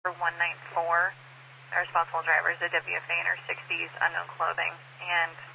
194. The responsible driver is a WFA in her 60s, unknown clothing, and